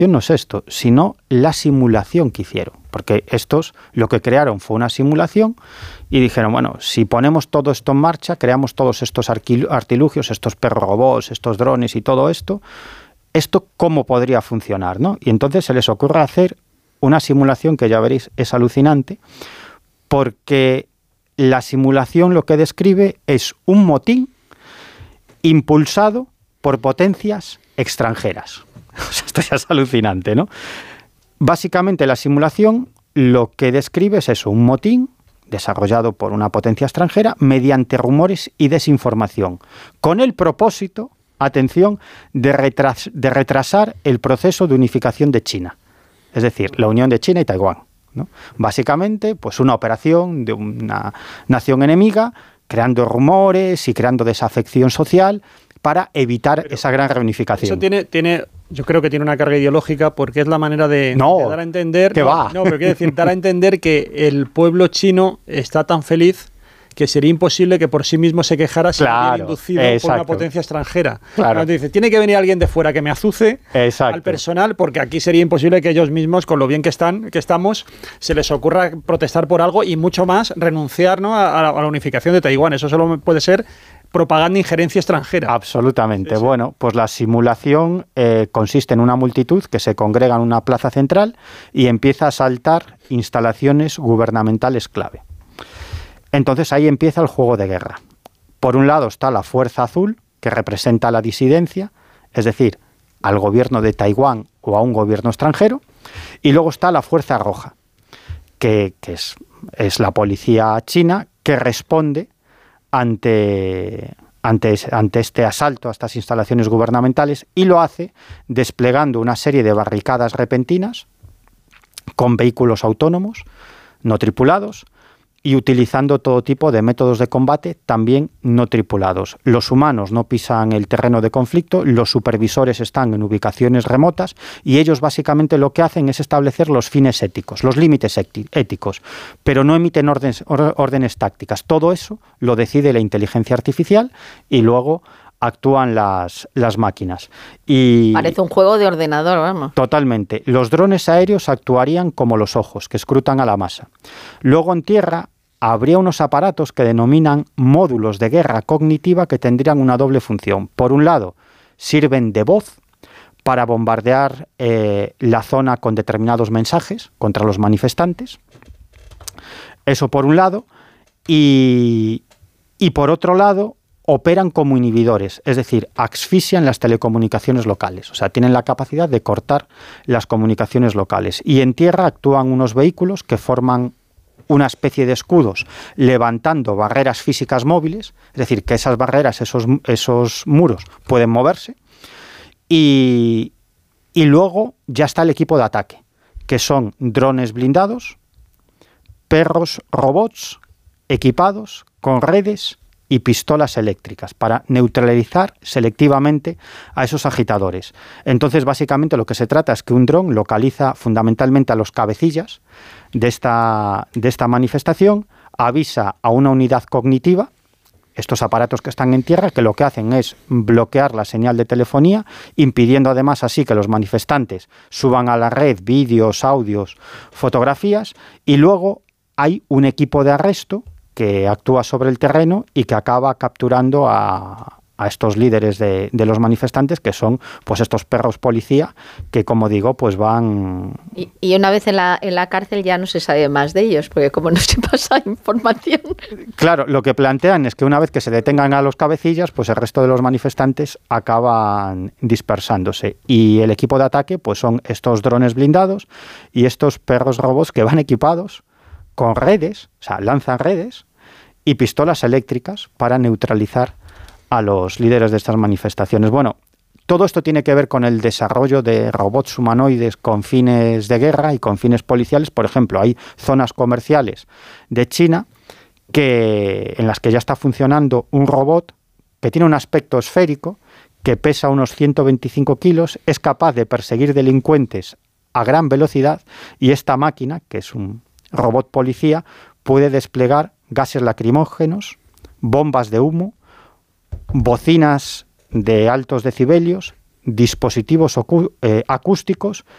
no es esto, sino la simulación que hicieron. Porque estos lo que crearon fue una simulación y dijeron, bueno, si ponemos todo esto en marcha, creamos todos estos artilugios, estos perros robots, estos drones y todo esto, ¿esto cómo podría funcionar, ¿no? Y entonces se les ocurre hacer una simulación que ya veréis es alucinante, porque la simulación lo que describe es un motín impulsado por potencias extranjeras. O sea, esto ya es alucinante, ¿no? Básicamente la simulación lo que describe es eso, un motín desarrollado por una potencia extranjera mediante rumores y desinformación, con el propósito, atención, de retrasar el proceso de unificación de China, es decir, la unión de China y Taiwán, ¿no? Básicamente, pues una operación de una nación enemiga, creando rumores y creando desafección social para evitar esa gran reunificación. Eso tiene, yo creo que tiene una carga ideológica porque es la manera de dar a entender... No, pero quiero decir, dar a entender que el pueblo chino está tan feliz que sería imposible que por sí mismo se quejara si hubiera inducido por una potencia extranjera. Claro. Entonces dice, tiene que venir alguien de fuera que me azuce al personal, porque aquí sería imposible que ellos mismos, con lo bien que estamos, se les ocurra protestar por algo y mucho más renunciar, ¿no?, a la unificación de Taiwán. Eso solo puede ser propaganda, injerencia extranjera. Absolutamente. Sí. Bueno, pues la simulación consiste en una multitud que se congrega en una plaza central y empieza a asaltar instalaciones gubernamentales clave. Entonces ahí empieza el juego de guerra. Por un lado está la Fuerza Azul, que representa la disidencia, es decir, al gobierno de Taiwán o a un gobierno extranjero, y luego está la Fuerza Roja, que es la policía china que responde ante este asalto a estas instalaciones gubernamentales, y lo hace desplegando una serie de barricadas repentinas con vehículos autónomos no tripulados y utilizando todo tipo de métodos de combate también no tripulados. Los humanos no pisan el terreno de conflicto, los supervisores están en ubicaciones remotas y ellos básicamente lo que hacen es establecer los fines éticos, los límites éticos, pero no emiten órdenes tácticas. Todo eso lo decide la inteligencia artificial y luego actúan las máquinas. Y parece un juego de ordenador, vamos. Totalmente. Los drones aéreos actuarían como los ojos, que escrutan a la masa. Luego en tierra habría unos aparatos que denominan módulos de guerra cognitiva que tendrían una doble función. Por un lado, sirven de voz para bombardear la zona con determinados mensajes contra los manifestantes. Eso por un lado. Y por otro lado, operan como inhibidores, es decir, asfixian las telecomunicaciones locales, o sea, tienen la capacidad de cortar las comunicaciones locales. Y en tierra actúan unos vehículos que forman una especie de escudos, levantando barreras físicas móviles, es decir, que esas barreras, esos muros pueden moverse, y luego ya está el equipo de ataque, que son drones blindados, perros robots equipados con redes y pistolas eléctricas para neutralizar selectivamente a esos agitadores. Entonces, básicamente lo que se trata es que un dron localiza fundamentalmente a los cabecillas de esta manifestación, avisa a una unidad cognitiva, estos aparatos que están en tierra, que lo que hacen es bloquear la señal de telefonía, impidiendo además así que los manifestantes suban a la red vídeos, audios, fotografías, y luego hay un equipo de arresto que actúa sobre el terreno y que acaba capturando a estos líderes de los manifestantes, que son pues estos perros policía que, como digo, pues van... Y una vez en la cárcel ya no se sabe más de ellos, porque como no se pasa información... Claro, lo que plantean es que una vez que se detengan a los cabecillas, pues el resto de los manifestantes acaban dispersándose. Y el equipo de ataque pues son estos drones blindados y estos perros robots que van equipados con redes, o sea, lanzan redes y pistolas eléctricas para neutralizar a los líderes de estas manifestaciones. Bueno, todo esto tiene que ver con el desarrollo de robots humanoides con fines de guerra y con fines policiales. Por ejemplo, hay zonas comerciales de China en las que ya está funcionando un robot que tiene un aspecto esférico, que pesa unos 125 kilos, es capaz de perseguir delincuentes a gran velocidad, y esta máquina, que es un robot policía, puede desplegar gases lacrimógenos, bombas de humo, bocinas de altos decibelios, dispositivos acústicos